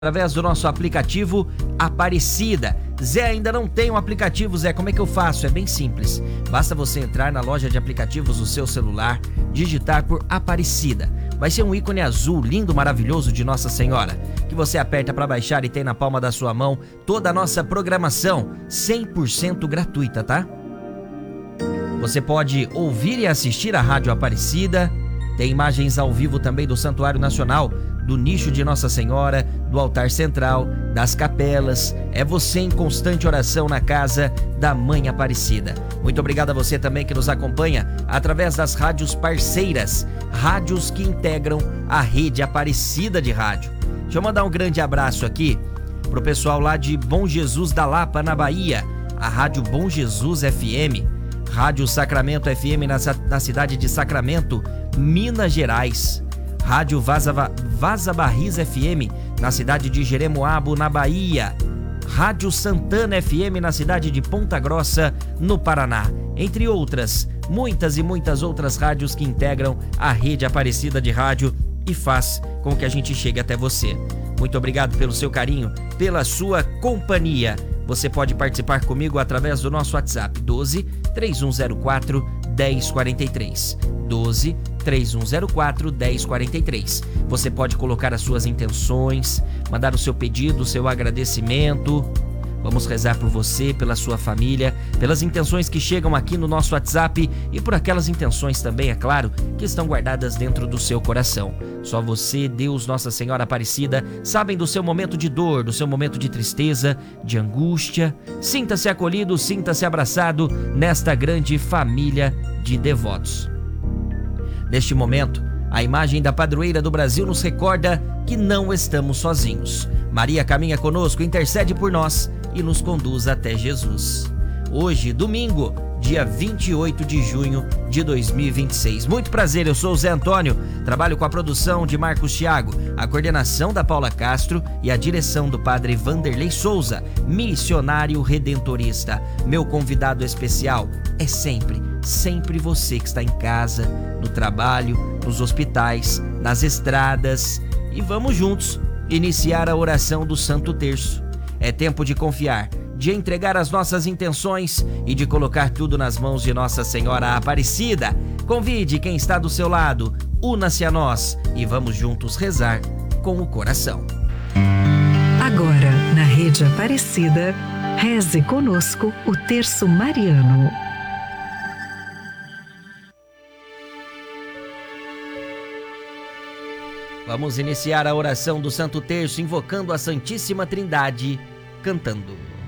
através do nosso aplicativo Aparecida. Zé, ainda não tem um aplicativo, Zé, como é que eu faço? É bem simples, basta você entrar na loja de aplicativos do seu celular, digitar por Aparecida. Vai ser um ícone azul, lindo, maravilhoso de Nossa Senhora, que você aperta para baixar e tem na palma da sua mão toda a nossa programação, 100% gratuita, tá? Você pode ouvir e assistir a Rádio Aparecida, tem imagens ao vivo também do Santuário Nacional, do nicho de Nossa Senhora, do altar central, das capelas. É você em constante oração na casa da Mãe Aparecida. Muito obrigado a você também que nos acompanha através das rádios parceiras, rádios que integram a rede Aparecida de rádio. Deixa eu mandar um grande abraço aqui pro pessoal lá de Bom Jesus da Lapa, na Bahia, a Rádio Bom Jesus FM, Rádio Sacramento FM na cidade de Sacramento, Minas Gerais, Rádio Vaza Barris FM na cidade de Jeremoabo, na Bahia, Rádio Santana FM na cidade de Ponta Grossa, no Paraná, entre outras, muitas e muitas outras rádios que integram a rede Aparecida de rádio e faz com que a gente chegue até você. Muito obrigado pelo seu carinho, pela sua companhia. Você pode participar comigo através do nosso WhatsApp 12 3104 1043. 12 3104 1043. Você pode colocar as suas intenções, mandar o seu pedido, o seu agradecimento. Vamos rezar por você, pela sua família, pelas intenções que chegam aqui no nosso WhatsApp e por aquelas intenções também, é claro, que estão guardadas dentro do seu coração. Só você, Deus, Nossa Senhora Aparecida, sabem do seu momento de dor, do seu momento de tristeza, de angústia. Sinta-se acolhido, sinta-se abraçado nesta grande família de devotos. Neste momento, a imagem da padroeira do Brasil nos recorda que não estamos sozinhos. Maria caminha conosco, intercede por nós e nos conduz até Jesus. Hoje, domingo, dia 28 de junho de 2026. Muito prazer, eu sou o Zé Antônio, trabalho com a produção de Marcos Thiago, a coordenação da Paula Castro e a direção do padre Vanderlei Souza, missionário redentorista. Meu convidado especial é sempre você que está em casa, no trabalho, nos hospitais, nas estradas. E vamos juntos iniciar a oração do Santo Terço. É tempo de confiar, de entregar as nossas intenções e de colocar tudo nas mãos de Nossa Senhora Aparecida. Convide quem está do seu lado, una-se a nós e vamos juntos rezar com o coração. Agora, na Rede Aparecida, reze conosco o Terço Mariano. Vamos iniciar a oração do Santo Terço invocando a Santíssima Trindade, cantando.